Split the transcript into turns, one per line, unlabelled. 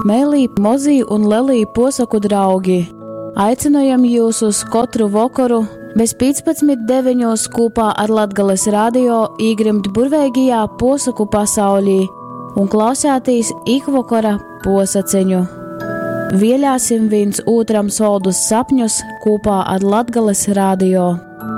Mēlī, mozī un lelī posaku draugi. Aicinojam jūs uz katru vakaru bez 15:9 kopā ar Latgales radio īgrimt burveigajā posaku pasaulī un klausētīs ikvakara posaceņu. Vielāsim viens otram soldus sapņus kopā ar Latgales radio.